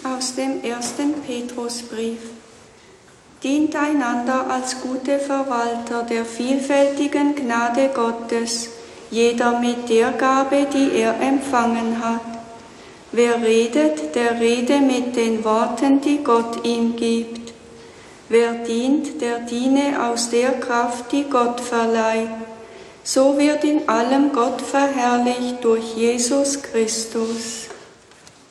aus dem 1. Petrusbrief. Dient einander als gute Verwalter der vielfältigen Gnade Gottes, jeder mit der Gabe, die er empfangen hat. Wer redet, der rede mit den Worten, die Gott ihm gibt. Wer dient, der diene aus der Kraft, die Gott verleiht. So wird in allem Gott verherrlicht durch Jesus Christus.